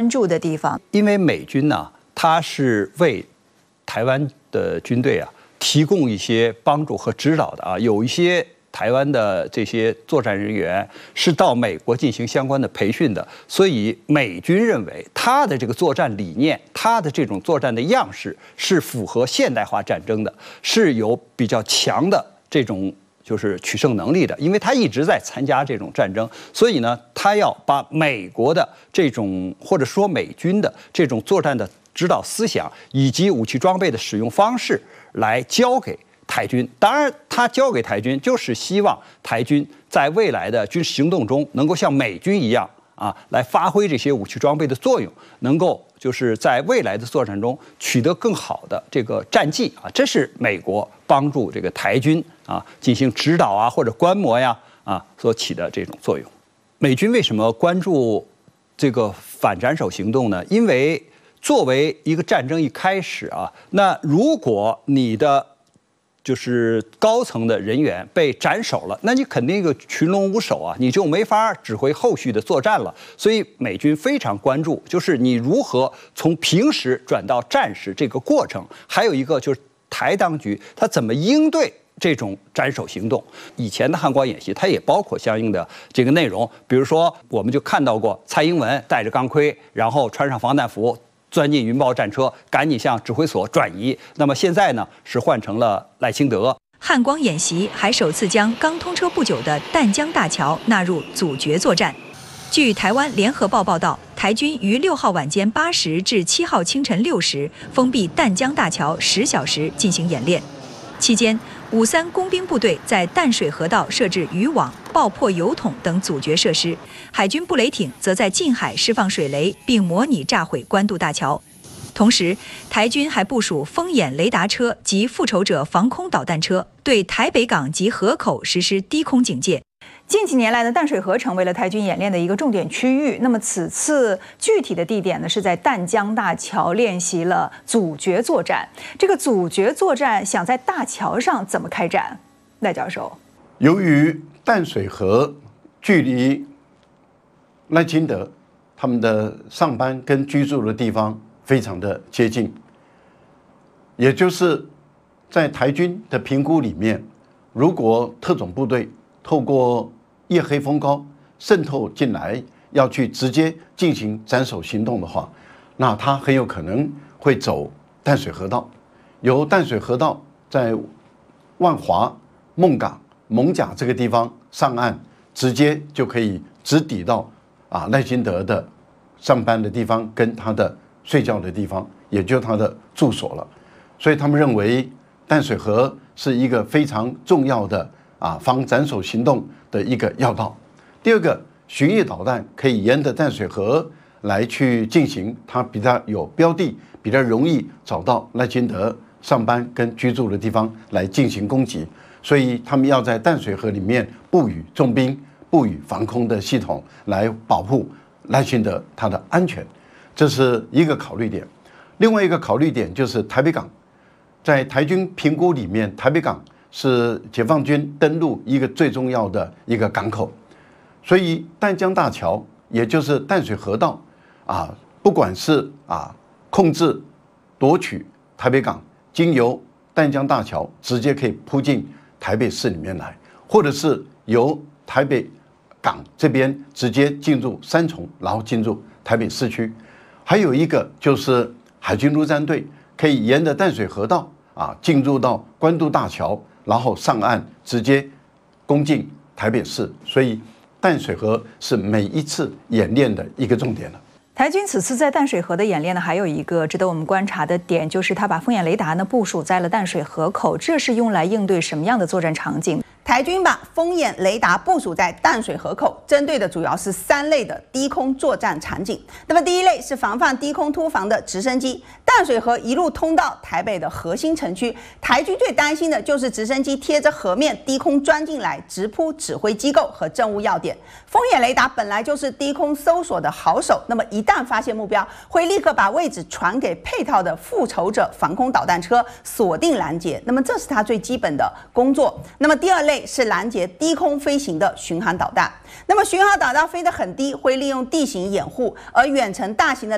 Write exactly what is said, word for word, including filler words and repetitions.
注的地方？ 因为美军呢，它是为台湾的军队啊提供一些帮助和指导的啊，有一些台湾的这些作战人员是到美国进行相关的培训的，所以美军认为他的这个作战理念，他的这种作战的样式是符合现代化战争的，是有比较强的这种就是取胜能力的，因为他一直在参加这种战争，所以呢，他要把美国的这种或者说美军的这种作战的指导思想以及武器装备的使用方式来交给台军。当然，他交给台军就是希望台军在未来的军事行动中能够像美军一样啊，来发挥这些武器装备的作用，能够就是在未来的作战中取得更好的这个战绩啊。这是美国帮助这个台军啊进行指导啊或者观摩呀啊所起的这种作用。美军为什么关注这个反斩首行动呢？因为作为一个战争一开始啊，那如果你的就是高层的人员被斩首了，那你肯定一个群龙无首啊，你就没法指挥后续的作战了。所以美军非常关注，就是你如何从平时转到战时这个过程，还有一个就是台当局他怎么应对这种斩首行动。以前的汉光演习它也包括相应的这个内容，比如说我们就看到过蔡英文带着钢盔，然后穿上防弹服，钻进云豹战车，赶紧向指挥所转移。那么现在呢，是换成了赖清德。 汉光演习还首次将刚通车不久的淡江大桥纳入阻绝作战。据台湾联合报报道，台军于六号晚间八时至七号清晨六时封闭淡江大桥十小时进行演练。期间，五三工兵部队在淡水河道设置渔网、爆破油桶等阻绝设施，海军布雷艇则在近海释放水雷，并模拟炸毁关渡大桥。同时，台军还部署风眼雷达车及复仇者防空导弹车，对台北港及河口实施低空警戒。 近几年来呢，淡水河成为了台军演练的一个重点区域。那么此次具体的地点呢，是在淡江大桥练习了阻绝作战。这个阻绝作战想在大桥上怎么开展？赖教授， 由于淡水河距离赖清德他们的上班跟居住的地方非常的接近，也就是在台军的评估里面，如果特种部队透过夜黑风高渗透进来，要去直接进行斩首行动的话，那他很有可能会走淡水河道，由淡水河道在万华、孟港、艋舺这个地方上岸，直接就可以直抵到啊赖清德的上班的地方跟他的睡觉的地方，也就是他的住所了。所以他们认为淡水河是一个非常重要的啊防斩首行动的一个要道。第二个，巡弋导弹可以沿着淡水河来去进行，它比较有标的，比较容易找到赖清德上班跟居住的地方来进行攻击。所以他们要在淡水河里面布予重兵、布予防空的系统来保护赖清德他的安全，这是一个考虑点。另外一个考虑点就是台北港，在台军评估里面，台北港是解放军登陆一个最重要的一个港口，所以淡江大桥也就是淡水河道啊，不管是啊控制夺取台北港，经由淡江大桥直接可以铺进台北市里面来，或者是由台北港这边直接进入三重，然后进入台北市区。还有一个就是海军陆战队可以沿着淡水河道啊进入到关渡大桥，然后上岸直接攻进台北市。所以淡水河是每一次演练的一个重点了。 台军此次在淡水河的演练呢，还有一个值得我们观察的点，就是他把风眼雷达呢部署在了淡水河口，这是用来应对什么样的作战场景？ 台军把风眼雷达部署在淡水河口，针对的主要是三类的低空作战场景。那么第一类是防范低空突防的直升机，淡水河一路通到台北的核心城区，台军最担心的就是直升机贴着河面低空钻进来，直扑指挥机构和政务要点。风眼雷达本来就是低空搜索的好手，那么一旦发现目标，会立刻把位置传给配套的复仇者防空导弹车，锁定拦截。那么这是它最基本的工作。那么第二类是拦截低空飞行的巡航导弹。那么巡航导弹飞得很低，会利用地形掩护，而远程大型的